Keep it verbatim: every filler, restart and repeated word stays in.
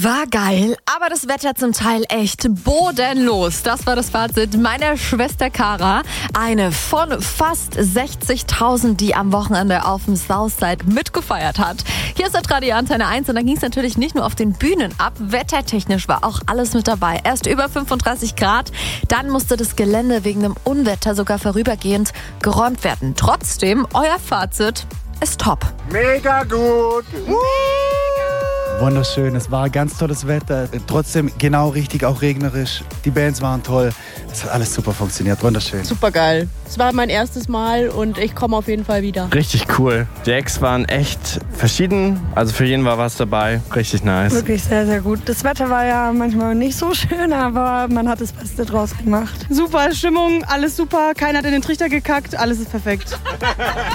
War geil, aber das Wetter zum Teil echt bodenlos. Das war das Fazit meiner Schwester Cara. Eine von fast sechzigtausend, die am Wochenende auf dem Southside mitgefeiert hat. Hier ist der Radio Antenne eins und da ging es natürlich nicht nur auf den Bühnen ab. Wettertechnisch war auch alles mit dabei. Erst über fünfunddreißig Grad, dann musste das Gelände wegen einem Unwetter sogar vorübergehend geräumt werden. Trotzdem, euer Fazit ist top. Mega gut! Wunderschön, es war ganz tolles Wetter, trotzdem genau richtig, auch regnerisch. Die Bands waren toll, es hat alles super funktioniert, wunderschön. Super geil. Es war mein erstes Mal und ich komme auf jeden Fall wieder. Richtig cool. Die Acts waren echt verschieden, also für jeden war was dabei, richtig nice. Wirklich sehr, sehr gut. Das Wetter war ja manchmal nicht so schön, aber man hat das Beste draus gemacht. Super Stimmung, alles super, keiner hat in den Trichter gekackt, alles ist perfekt.